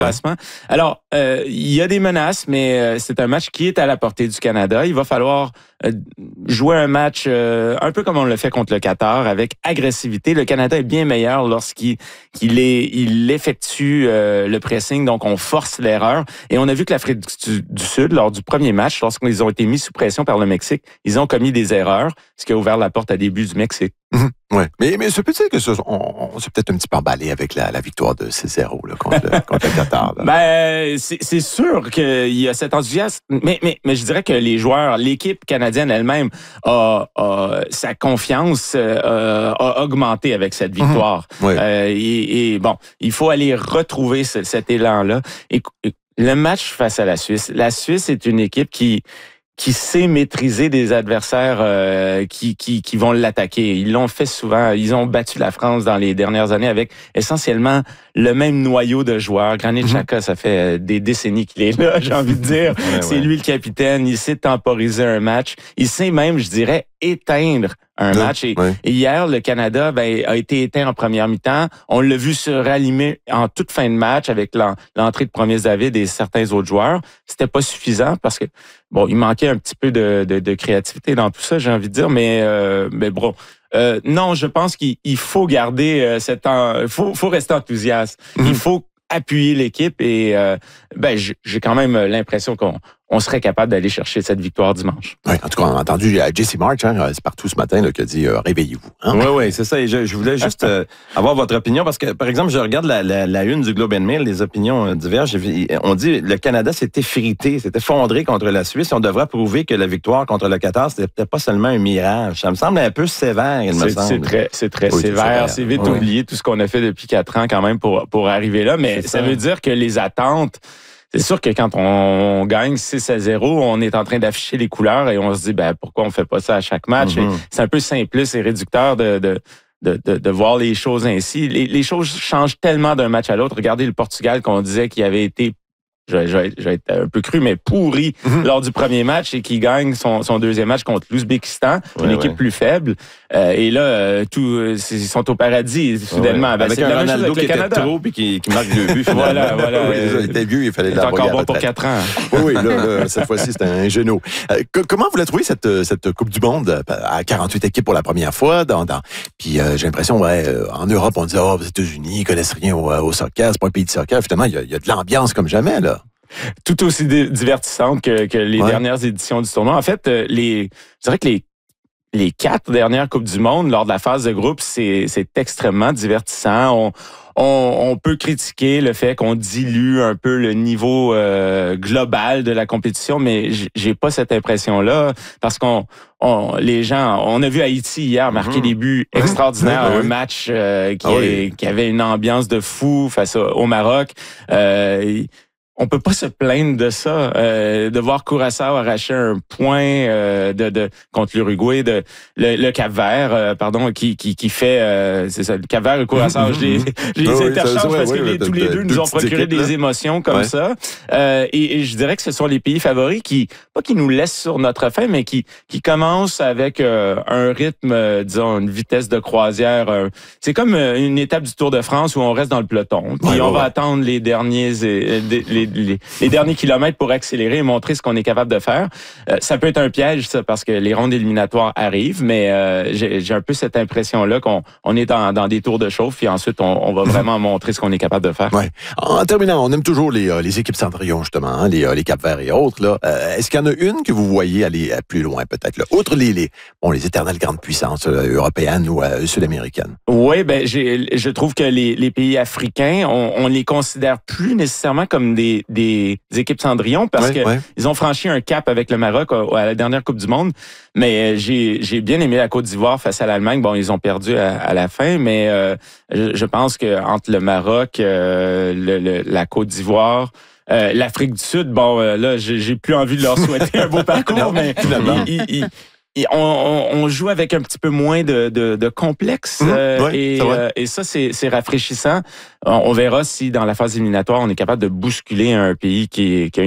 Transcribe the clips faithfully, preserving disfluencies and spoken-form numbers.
classement. Alors, euh, il y a des menaces, mais euh, c'est un match qui est à la portée du Canada. Il va falloir euh, jouer un match euh, un peu comme on le fait contre le Qatar, avec agressivité. Le Canada est bien meilleur lorsqu'il il est, il effectue euh, le pressing, donc on force l'erreur. Et on a vu que l'Afrique du, du Sud, lors du premier match, lorsqu'ils ont été mis sous pression par le Mexique, ils ont commis des erreurs, ce qui a ouvert la porte à des buts du Mexique. Mmh, ouais. Mais, mais ce peut-être que ce, on, on s'est peut-être un petit peu emballé avec la, la victoire de six zéro là, contre, le, contre le Qatar. Là. Ben, c'est, c'est sûr qu'il y a cet enthousiasme, mais, mais, mais je dirais que les joueurs, l'équipe canadienne elle-même, a, a sa confiance euh, a augmenté avec cette victoire. Mmh, ouais. euh, et, et bon, il faut aller retrouver ce, cet élan-là. Et, et le match face à la Suisse, la Suisse est une équipe qui qui sait maîtriser des adversaires euh, qui, qui, qui vont l'attaquer. Ils l'ont fait souvent. Ils ont battu la France dans les dernières années avec essentiellement le même noyau de joueurs. Granit Xhaka, mm-hmm. ça fait des décennies qu'il est là, j'ai envie de dire. Ouais, c'est ouais. lui le capitaine. Il sait temporiser un match. Il sait même, je dirais, éteindre un ouais, match. Et, ouais. et hier, le Canada ben, a été éteint en première mi-temps. On l'a vu se rallumer en toute fin de match avec l'entrée de Promise David et certains autres joueurs. C'était pas suffisant parce que bon, il manquait un petit peu de, de, de créativité dans tout ça, j'ai envie de dire, mais euh, mais bon. Euh, non, je pense qu'il faut garder euh, cet il faut, faut rester enthousiaste. Mm-hmm. Il faut appuyer l'équipe et euh, ben j'ai quand même l'impression qu'on on serait capable d'aller chercher cette victoire dimanche. Oui, en tout cas, on a entendu J C March, hein, c'est partout ce matin, là, qui a dit euh, « Réveillez-vous hein? ». Oui, oui, c'est ça. Et je, je voulais juste euh, avoir votre opinion parce que, par exemple, je regarde la, la, la une du Globe and Mail, les opinions euh, diverges. On dit le Canada s'est effrité, s'est effondré contre la Suisse. On devrait prouver que la victoire contre le Qatar, c'était peut-être pas seulement un mirage. Ça me semble un peu sévère, il me semble. C'est très, c'est très oui, sévère. C'est vite oui. oublié tout ce qu'on a fait depuis quatre ans quand même pour, pour arriver là. Mais ça, ça veut dire que les attentes... C'est sûr que quand on gagne six à zéro, on est en train d'afficher les couleurs et on se dit ben pourquoi on fait pas ça à chaque match. Mm-hmm. C'est un peu simpliste et réducteur de, de de de de voir les choses ainsi. Les, les choses changent tellement d'un match à l'autre. Regardez le Portugal qu'on disait qu'il avait été Je vais, je, vais, je vais être un peu cru, mais pourri mm-hmm. lors du premier match et qui gagne son, son deuxième match contre l'Ouzbékistan, ouais, une équipe ouais. plus faible. Euh, et là, euh, tout, euh, ils sont au paradis, soudainement. Ouais. Ben, avec c'est un Ronaldo qui était trop puis qui, qui marque deux buts. voilà, voilà. Oui, il était vieux, il fallait l'envoyer. Il est encore bon pour quatre ans. Oui, oui, là, là, cette fois-ci, c'était un genou. Euh, comment vous l'avez trouvé, cette, cette Coupe du Monde à quarante-huit équipes pour la première fois? Dans, dans... Puis euh, j'ai l'impression, ouais, en Europe, on dit, oh, aux États-Unis, ils connaissent rien au, au soccer, c'est pas un pays de soccer. Finalement, il y a, il y a de l'ambiance comme jamais, là. Tout aussi divertissante que, que les ouais. dernières éditions du tournoi. En fait, les, je dirais que les, les quatre dernières Coupes du Monde, lors de la phase de groupe, c'est, c'est extrêmement divertissant. On, on, on peut critiquer le fait qu'on dilue un peu le niveau euh, global de la compétition, mais j'ai pas cette impression-là parce qu'on On, les gens, on a vu Haïti hier marquer mmh. des buts extraordinaires, mmh. un match euh, qui, ah oui. qui avait une ambiance de fou face au, au Maroc. Euh, On peut pas se plaindre de ça, euh, de voir Curaçao arracher un point euh, de, de contre l'Uruguay, de le, le Cap-Vert, euh, pardon, qui qui qui fait, euh, c'est ça, le Cap-Vert et Curaçao. Mm-hmm. Je les, je les oui, interchange oui, parce oui, que oui, les, tous les deux nous ont procuré des là. émotions comme ouais. ça. Euh, et, et je dirais que ce sont les pays favoris qui, pas qui nous laissent sur notre faim, mais qui qui commencent avec euh, un rythme, euh, disons, une vitesse de croisière. Euh, c'est comme une étape du Tour de France où on reste dans le peloton. Puis ouais, on ouais, va ouais. attendre les derniers les, les Les, les derniers kilomètres pour accélérer et montrer ce qu'on est capable de faire. Euh, ça peut être un piège, ça, parce que les rondes éliminatoires arrivent, mais euh, j'ai, j'ai un peu cette impression-là qu'on on est dans, dans des tours de chauffe, puis ensuite, on, on va vraiment montrer ce qu'on est capable de faire. Ouais. En terminant, on aime toujours les, les équipes Cendrillon, justement, hein, les, les Cap-Vert et autres. Là. Euh, est-ce qu'il y en a une que vous voyez aller plus loin, peut-être? Là? Outre les, les, bon, les éternelles grandes puissances euh, européennes ou euh, sud-américaines. Oui, ben, j'ai, je trouve que les, les pays africains, on, on les considère plus nécessairement comme des Des, des équipes Cendrillon parce ouais, qu'ils ouais. ont franchi un cap avec le Maroc à, à la dernière Coupe du Monde. Mais j'ai, j'ai bien aimé la Côte d'Ivoire face à l'Allemagne. Bon, ils ont perdu à, à la fin, mais euh, je, je pense que entre le Maroc, euh, le, le, la Côte d'Ivoire, euh, l'Afrique du Sud, bon, euh, là, j'ai, j'ai plus envie de leur souhaiter un beau parcours, mais finalement. Ils, ils, Et on, on, on joue avec un petit peu moins de, de, de complexe mmh, euh, ouais, et, euh, et ça, c'est, c'est rafraîchissant. On, on verra si dans la phase éliminatoire, on est capable de bousculer un pays qui, qui a une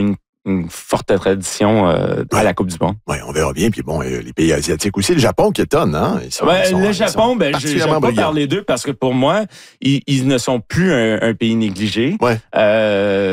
une forte tradition euh, à Ouais. la Coupe du Monde. Oui, on verra bien. Puis bon, euh, les pays asiatiques aussi. Le Japon qui étonne, hein? Ils sont, Ouais, ils sont- le ils Japon, sont ben, je particulièrement n'aime pas brillants. parler d'eux parce que pour moi, ils, ils ne sont plus un, un pays négligé. Ouais. Euh,